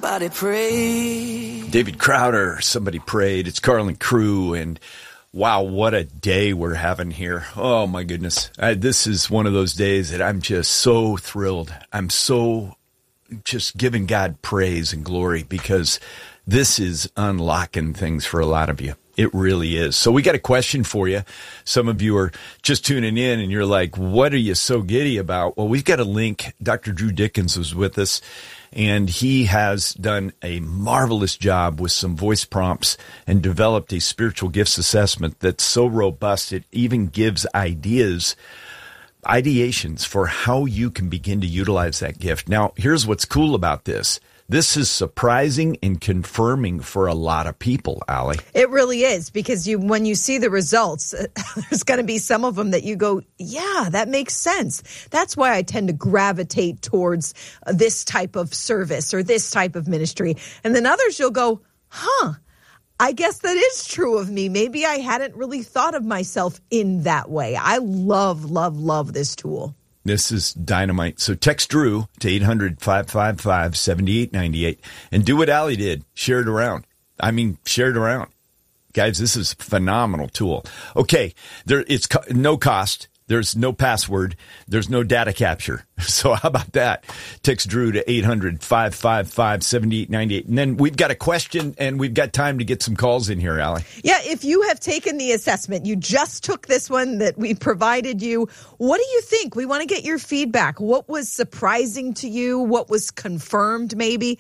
Somebody prayed. David Crowder, Somebody Prayed. It's Carlin Crew, and wow, what a day we're having here. Oh, my goodness. This is one of those days that I'm just so thrilled. I'm so just giving God praise and glory because this is unlocking things for a lot of you. It really is. So we got a question for you. Some of you are just tuning in and you're like, what are you so giddy about? Well, we've got a link. Dr. Drew Dickens was with us, and he has done a marvelous job with some voice prompts and developed a spiritual gifts assessment that's so robust it even gives ideations for how you can begin to utilize that gift. Now, here's what's cool about this. This is surprising and confirming for a lot of people, Allie. It really is, because when you see the results, there's going to be some of them that you go, yeah, that makes sense. That's why I tend to gravitate towards this type of service or this type of ministry. And then others you'll go, I guess that is true of me. Maybe I hadn't really thought of myself in that way. I love, love, love this tool. This is dynamite. So text Drew to 800-555-7898 and do what Allie did. Share it around. Share it around. Guys, this is a phenomenal tool. Okay, it's no cost. There's no password. There's no data capture. So how about that? Text Drew to 800-555-7898. And then we've got a question, and we've got time to get some calls in here, Allie. Yeah, if you have taken the assessment, you just took this one that we provided you, what do you think? We want to get your feedback. What was surprising to you? What was confirmed maybe?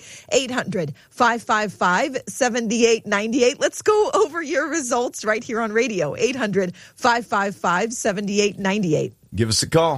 800-555-7898. Let's go over your results right here on radio. 800-555-7898. Give us a call.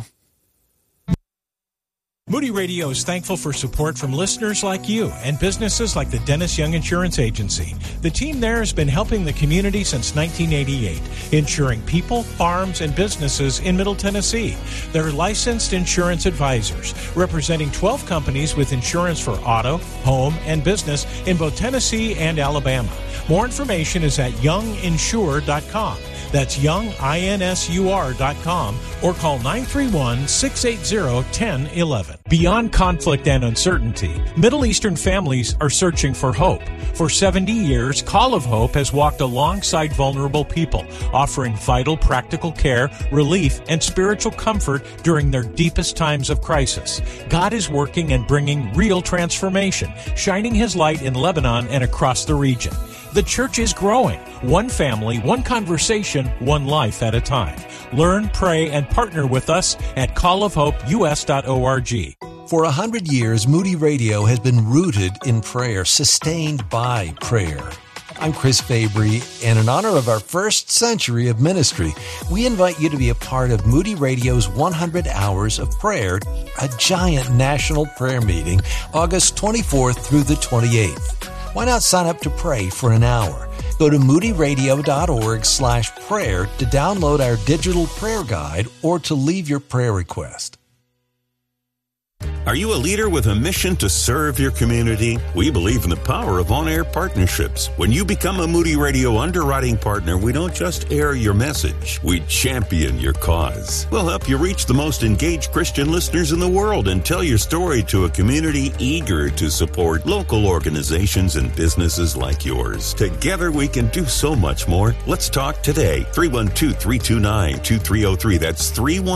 Moody Radio is thankful for support from listeners like you and businesses like the Dennis Young Insurance Agency. The team there has been helping the community since 1988, insuring people, farms, and businesses in Middle Tennessee. They're licensed insurance advisors, representing 12 companies with insurance for auto, home, and business in both Tennessee and Alabama. More information is at younginsure.com. That's younginsur.com, or call 931-680-1011. Beyond conflict and uncertainty, Middle Eastern families are searching for hope. For 70 years, Call of Hope has walked alongside vulnerable people, offering vital practical care, relief, and spiritual comfort during their deepest times of crisis. God is working and bringing real transformation, shining His light in Lebanon and across the region. The church is growing, one family, one conversation, one life at a time. Learn, pray, and partner with us at callofhopeus.org. For 100 years, Moody Radio has been rooted in prayer, sustained by prayer. I'm Chris Fabry, and in honor of our first century of ministry, we invite you to be a part of Moody Radio's 100 Hours of Prayer, a giant national prayer meeting, August 24th through the 28th. Why not sign up to pray for an hour? Go to moodyradio.org/prayer to download our digital prayer guide or to leave your prayer request. Are you a leader with a mission to serve your community? We believe in the power of on-air partnerships. When you become a Moody Radio underwriting partner, we don't just air your message, we champion your cause. We'll help you reach the most engaged Christian listeners in the world and tell your story to a community eager to support local organizations and businesses like yours. Together we can do so much more. Let's talk today. 312-329-2303. That's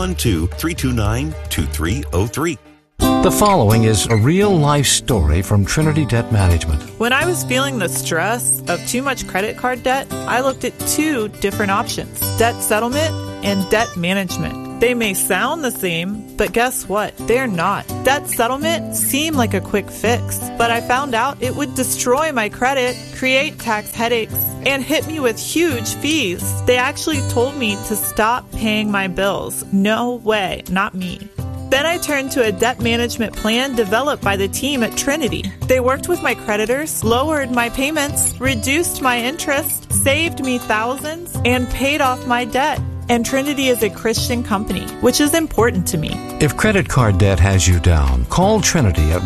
312-329-2303. The following is a real-life story from Trinity Debt Management. When I was feeling the stress of too much credit card debt, I looked at two different options: debt settlement and debt management. They may sound the same, but guess what? They're not. Debt settlement seemed like a quick fix, but I found out it would destroy my credit, create tax headaches, and hit me with huge fees. They actually told me to stop paying my bills. No way, not me. Then I turned to a debt management plan developed by the team at Trinity. They worked with my creditors, lowered my payments, reduced my interest, saved me thousands, and paid off my debt. And Trinity is a Christian company, which is important to me. If credit card debt has you down, call Trinity at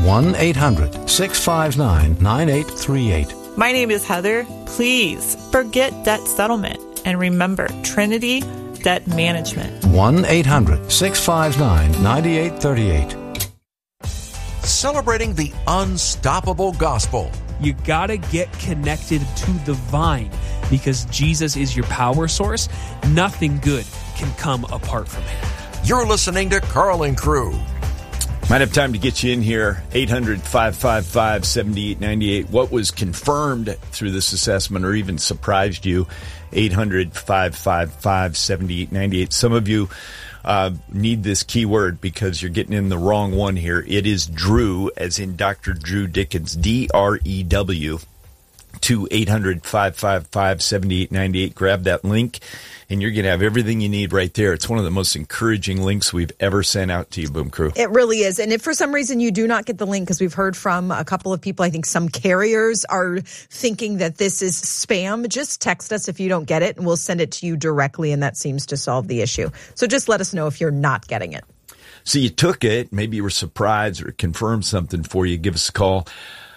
1-800-659-9838. My name is Heather. Please forget debt settlement and remember Trinity Debt Management. 1-800-659-9838. celebrating the unstoppable gospel. You gotta get connected to the vine because Jesus is your power source. Nothing good can come apart from him. You're listening to Carl and Crew. Might have time to get you in here. 800-555-7898. What was confirmed through this assessment or even surprised you? 800-555-7898. Some of you need this keyword because you're getting in the wrong one here. It is Drew, as in Dr. Drew Dickens, D-R-E-W, to 800-555-7898. Grab that link, and you're going to have everything you need right there. It's one of the most encouraging links we've ever sent out to you, Boom Crew. It really is. And if for some reason you do not get the link, because we've heard from a couple of people, I think some carriers are thinking that this is spam, just text us if you don't get it, and we'll send it to you directly, and that seems to solve the issue. So just let us know if you're not getting it. So you took it, maybe you were surprised or it confirmed something for you. Give us a call.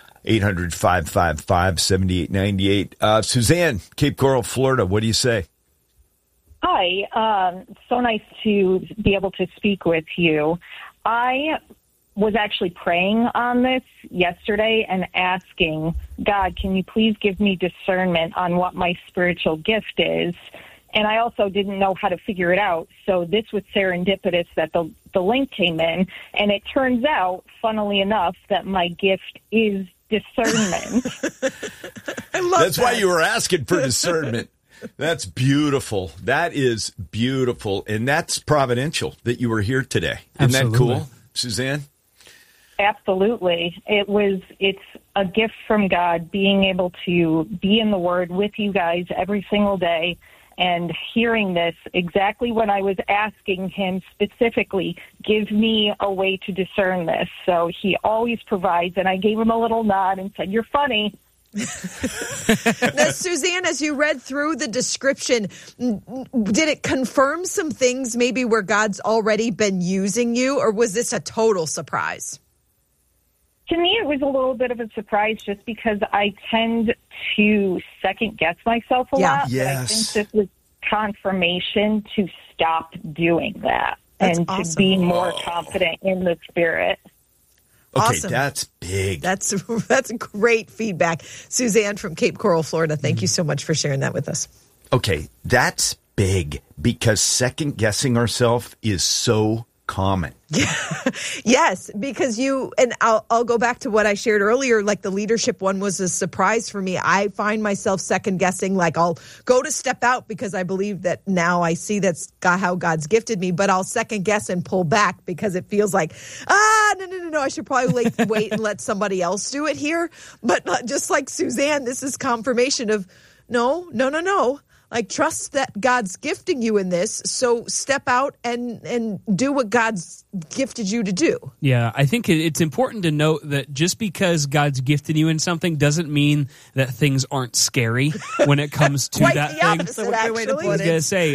800-555-7898. Suzanne, Cape Coral, Florida. What do you say? Hi. So nice to be able to speak with you. I was actually praying on this yesterday and asking, God, can you please give me discernment on what my spiritual gift is? And I also didn't know how to figure it out. So this was serendipitous that the link came in. And it turns out, funnily enough, that my gift is discernment. I love That's why you were asking for discernment. That's beautiful. That is beautiful. And that's providential that you were here today. Isn't that cool, Suzanne? Absolutely. It's a gift from God, being able to be in the Word with you guys every single day and hearing this exactly when I was asking him specifically, give me a way to discern this. So he always provides, and I gave him a little nod and said, you're funny. Now, Suzanne, as you read through the description, did it confirm some things maybe where God's already been using you, or was this a total surprise? To me, it was a little bit of a surprise just because I tend to second-guess myself a lot. Yes. But I think this was confirmation to stop doing that. That's and awesome. to be more confident in the Spirit. Okay, Awesome. that's big. That's great feedback. Suzanne from Cape Coral, Florida, thank you so much for sharing that with us. Okay, that's big because second-guessing ourselves is so common. Yes, because I'll go back to what I shared earlier, like the leadership one was a surprise for me. I find myself second guessing, like I'll go to step out because I believe that now I see that's how God's gifted me, but I'll second guess and pull back because it feels like, no, I should probably wait and let somebody else do it here. But just like Suzanne, this is confirmation of no. Like, trust that God's gifting you in this, so step out and do what God's gifted you to do. Yeah, I think it's important to note that just because God's gifted you in something doesn't mean that things aren't scary when it comes to that thing. Opposite, I was going to say,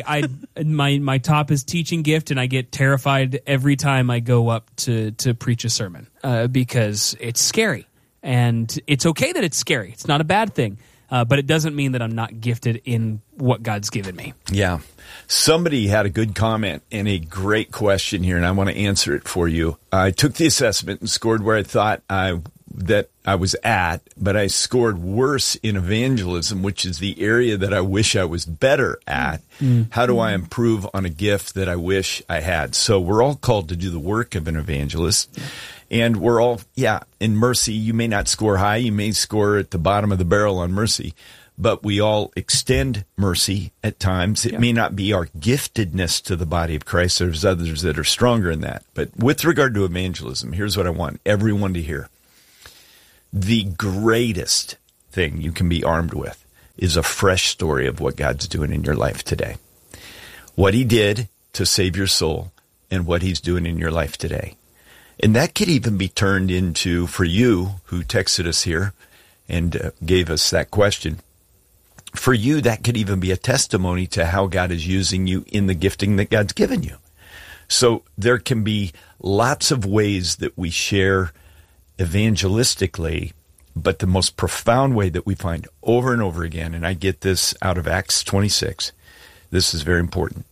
my top is teaching gift, and I get terrified every time I go up to preach a sermon because it's scary. And it's okay that it's scary. It's not a bad thing. But it doesn't mean that I'm not gifted in what God's given me. Yeah. Somebody had a good comment and a great question here, and I want to answer it for you. I took the assessment and scored where I thought that I was at, but I scored worse in evangelism, which is the area that I wish I was better at. How do I improve on a gift that I wish I had? So we're all called to do the work of an evangelist. And we're all, in mercy, you may not score high. You may score at the bottom of the barrel on mercy. But we all extend mercy at times. It may not be our giftedness to the body of Christ. There's others that are stronger in that. But with regard to evangelism, here's what I want everyone to hear. The greatest thing you can be armed with is a fresh story of what God's doing in your life today. What he did to save your soul and what he's doing in your life today. And that could even be turned into, for you who texted us here and gave us that question, for you, that could even be a testimony to how God is using you in the gifting that God's given you. So there can be lots of ways that we share evangelistically, but the most profound way that we find over and over again, and I get this out of Acts 26, this is very important.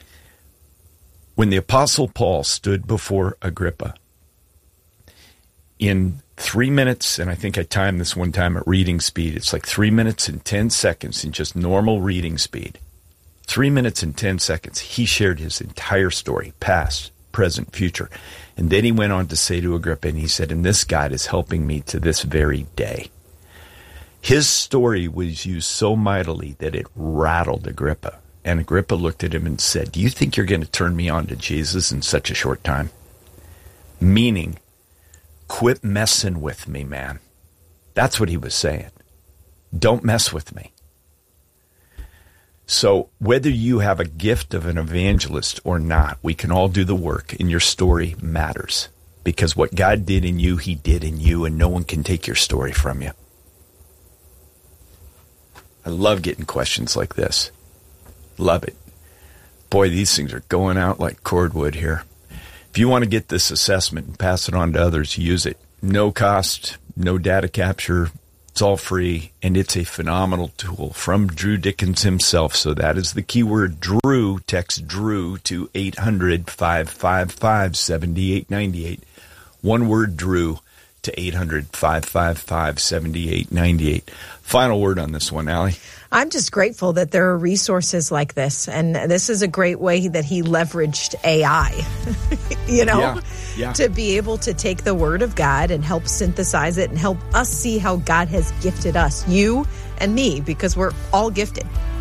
When the Apostle Paul stood before Agrippa, in 3 minutes, and I think I timed this one time at reading speed. It's like 3 minutes and 10 seconds in just normal reading speed. 3 minutes and 10 seconds. He shared his entire story, past, present, future. And then he went on to say to Agrippa, and he said, and this God is helping me to this very day. His story was used so mightily that it rattled Agrippa. And Agrippa looked at him and said, do you think you're going to turn me on to Jesus in such a short time? Meaning, quit messing with me, man. That's what he was saying. Don't mess with me. So whether you have a gift of an evangelist or not, we can all do the work, and your story matters. Because what God did in you, he did in you, and no one can take your story from you. I love getting questions like this. Love it. Boy, these things are going out like cordwood here. If you want to get this assessment and pass it on to others, use it. No cost, no data capture. It's all free, and it's a phenomenal tool from Drew Dickens himself. So that is the keyword Drew. Text Drew to 800-555-7898. One word Drew to 800-555-7898. Final word on this one, Allie. I'm just grateful that there are resources like this. And this is a great way that he leveraged AI, to be able to take the word of God and help synthesize it and help us see how God has gifted us, you and me, because we're all gifted.